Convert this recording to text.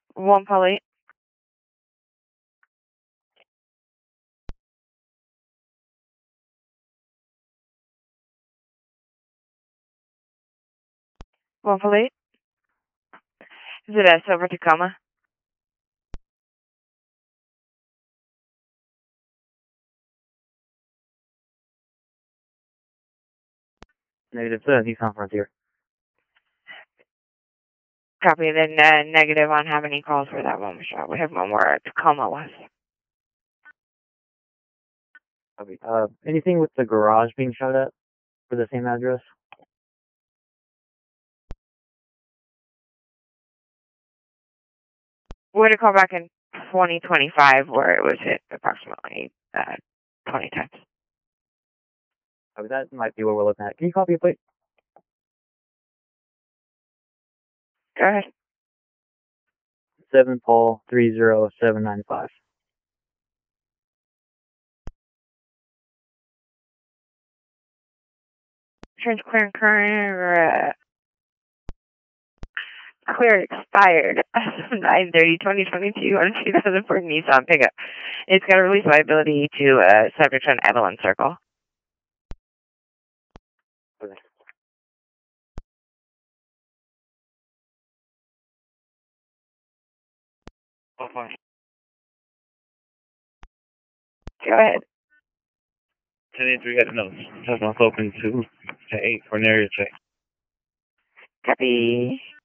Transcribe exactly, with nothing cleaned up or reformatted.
One Polly. One Polly. Is it a Silver Tacoma? Negative, sir. Nissan Frontier. Copy. Then uh, negative on have any calls for that one shot. We have one more at Tacoma West. Copy. Uh, anything with the garage being shot at for the same address? We're going to call back in twenty twenty-five where it was hit approximately uh, twenty times. Copy. That might be what we're looking at. Can you copy it, please? Go ahead. seven Paul three zero seven nine five. Insurance clear and current. Uh, clear expired nine thirty twenty twenty-two on two thousand four Nissan pickup. It's got a release liability to uh, subject on Evelyn Circle. Okay. Okay. Go ahead. ten eighty-three had notes. That's open two to eight for an area check. Copy.